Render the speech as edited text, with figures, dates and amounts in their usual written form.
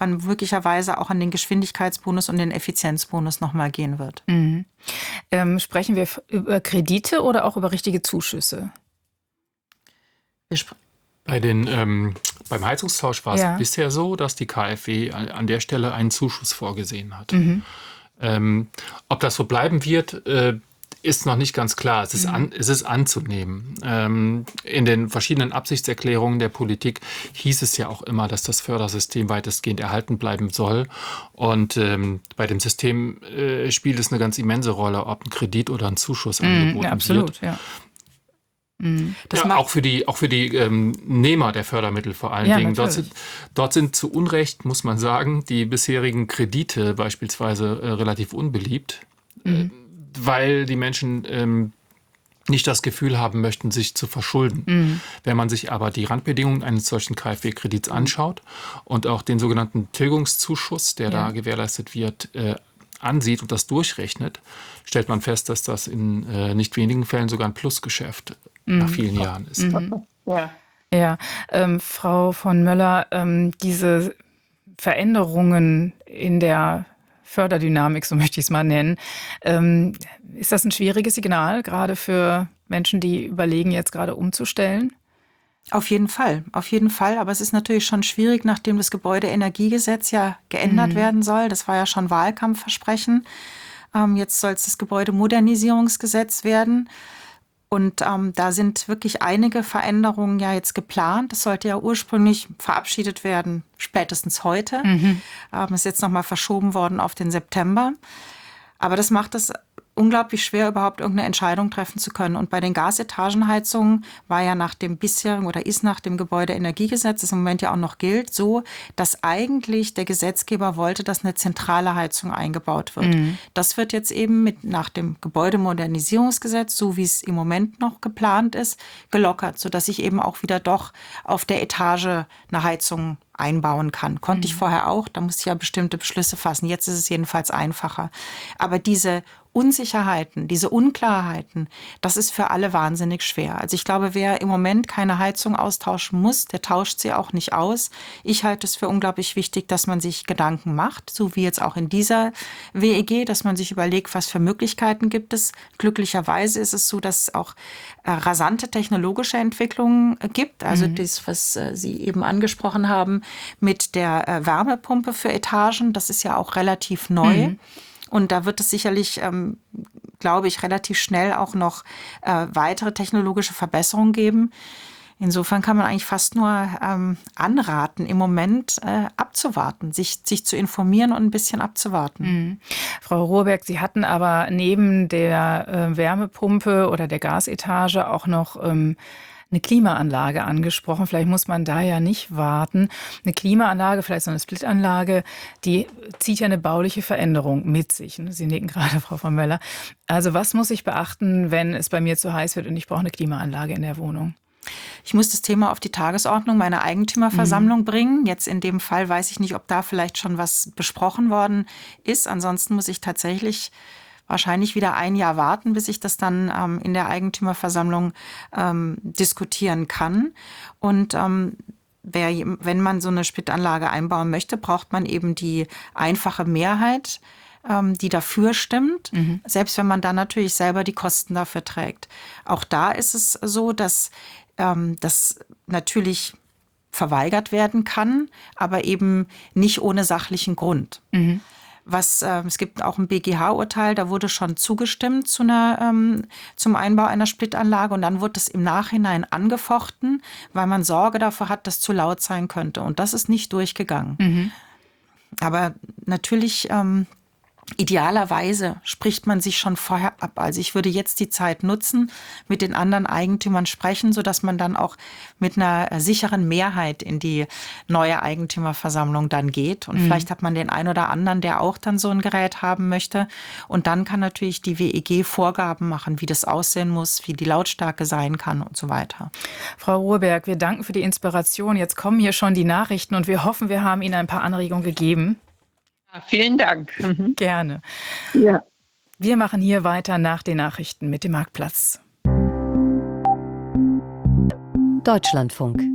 man möglicherweise auch an den Geschwindigkeitsbonus und den Effizienzbonus nochmal gehen wird. Mhm. Sprechen wir über Kredite oder auch über richtige Zuschüsse? Beim Heizungstausch war es bisher so, dass die KfW an der Stelle einen Zuschuss vorgesehen hat. Ob das so bleiben wird, ist noch nicht ganz klar. Es ist anzunehmen. In den verschiedenen Absichtserklärungen der Politik hieß es ja auch immer, dass das Fördersystem weitestgehend erhalten bleiben soll. Und bei dem System spielt es eine ganz immense Rolle, ob ein Kredit oder ein Zuschuss angeboten absolut, wird. Ja. Auch für die Nehmer der Fördermittel vor allen Dingen. Dort sind zu Unrecht, muss man sagen, die bisherigen Kredite beispielsweise relativ unbeliebt, weil die Menschen nicht das Gefühl haben möchten, sich zu verschulden. Wenn man sich aber die Randbedingungen eines solchen KfW-Kredits anschaut und auch den sogenannten Tilgungszuschuss, der da gewährleistet wird, ansieht und das durchrechnet, stellt man fest, dass das in nicht wenigen Fällen sogar ein Plusgeschäft nach vielen Jahren ist. Frau von Möller, diese Veränderungen in der Förderdynamik, so möchte ich es mal nennen, ist das ein schwieriges Signal, gerade für Menschen, die überlegen, jetzt gerade umzustellen? Auf jeden Fall. Aber es ist natürlich schon schwierig, nachdem das Gebäudeenergiegesetz ja geändert werden soll. Das war ja schon Wahlkampfversprechen. Jetzt soll es das Gebäudemodernisierungsgesetz werden. Und da sind wirklich einige Veränderungen ja jetzt geplant. Das sollte ja ursprünglich verabschiedet werden, spätestens heute. Ist jetzt nochmal verschoben worden auf den September. Aber das macht es unglaublich schwer, überhaupt irgendeine Entscheidung treffen zu können. Und bei den Gasetagenheizungen war ja nach dem bisherigen oder ist nach dem Gebäudeenergiegesetz, das im Moment ja auch noch gilt, so, dass eigentlich der Gesetzgeber wollte, dass eine zentrale Heizung eingebaut wird. Das wird jetzt eben nach dem Gebäudemodernisierungsgesetz, so wie es im Moment noch geplant ist, gelockert, sodass ich eben auch wieder doch auf der Etage eine Heizung einbauen kann. Konnte ich vorher auch, da musste ich ja bestimmte Beschlüsse fassen. Jetzt ist es jedenfalls einfacher. Aber diese Unsicherheiten, diese Unklarheiten, das ist für alle wahnsinnig schwer. Also ich glaube, wer im Moment keine Heizung austauschen muss, der tauscht sie auch nicht aus. Ich halte es für unglaublich wichtig, dass man sich Gedanken macht, so wie jetzt auch in dieser WEG, dass man sich überlegt, was für Möglichkeiten gibt es. Glücklicherweise ist es so, dass es auch rasante technologische Entwicklungen gibt. Also das, was Sie eben angesprochen haben mit der Wärmepumpe für Etagen, das ist ja auch relativ neu. Und da wird es sicherlich, glaube ich, relativ schnell auch noch weitere technologische Verbesserungen geben. Insofern kann man eigentlich fast nur anraten, im Moment abzuwarten, sich zu informieren und ein bisschen abzuwarten. Frau Rohrberg, Sie hatten aber neben der Wärmepumpe oder der Gasetage auch noch eine Klimaanlage angesprochen. Vielleicht muss man da ja nicht warten. Eine Klimaanlage, vielleicht so eine Splitanlage, die zieht ja eine bauliche Veränderung mit sich. Sie nicken gerade, Frau von Möller. Also was muss ich beachten, wenn es bei mir zu heiß wird und ich brauche eine Klimaanlage in der Wohnung? Ich muss das Thema auf die Tagesordnung meiner Eigentümerversammlung bringen. Jetzt in dem Fall weiß ich nicht, ob da vielleicht schon was besprochen worden ist. Ansonsten muss ich tatsächlich wahrscheinlich wieder ein Jahr warten, bis ich das dann in der Eigentümerversammlung diskutieren kann. Und wenn man so eine Splitanlage einbauen möchte, braucht man eben die einfache Mehrheit, die dafür stimmt, selbst wenn man dann natürlich selber die Kosten dafür trägt. Auch da ist es so, dass das natürlich verweigert werden kann, aber eben nicht ohne sachlichen Grund. Es gibt auch ein BGH-Urteil, da wurde schon zugestimmt zum Einbau einer Splitanlage und dann wurde es im Nachhinein angefochten, weil man Sorge davor hat, dass zu laut sein könnte. Und das ist nicht durchgegangen. Aber natürlich idealerweise spricht man sich schon vorher ab. Also ich würde jetzt die Zeit nutzen, mit den anderen Eigentümern sprechen, sodass man dann auch mit einer sicheren Mehrheit in die neue Eigentümerversammlung dann geht. Und vielleicht hat man den einen oder anderen, der auch dann so ein Gerät haben möchte. Und dann kann natürlich die WEG Vorgaben machen, wie das aussehen muss, wie die Lautstärke sein kann und so weiter. Frau Rohrberg, wir danken für die Inspiration. Jetzt kommen hier schon die Nachrichten und wir hoffen, wir haben Ihnen ein paar Anregungen gegeben. Vielen Dank. Gerne. Ja. Wir machen hier weiter nach den Nachrichten mit dem Marktplatz. Deutschlandfunk.